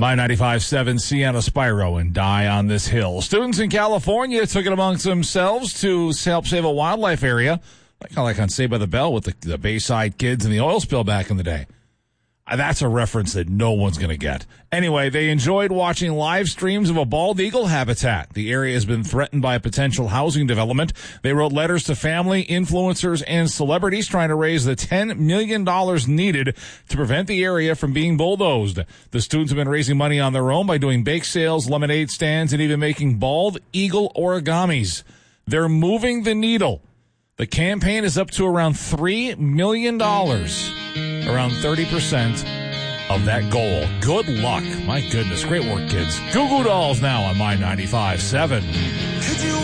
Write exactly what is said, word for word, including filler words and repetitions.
My ninety-five point seven Sienna Spyro and Die on This Hill. Students in California took it amongst themselves to help save a wildlife area, kind of like on Saved by the Bell with the, the Bayside kids and the oil spill back in the day. Uh, That's a reference that no one's going to get. Anyway, they enjoyed watching live streams of a bald eagle habitat. The area has been threatened by a potential housing development. They wrote letters to family, influencers, and celebrities trying to raise the ten million dollars needed to prevent the area from being bulldozed. The students have been raising money on their own by doing bake sales, lemonade stands, and even making bald eagle origamis. They're moving the needle. The campaign is up to around three million dollars, around thirty percent of that goal. Good luck. My goodness. Great work, kids. Goo Goo Dolls now on My ninety-five point seven.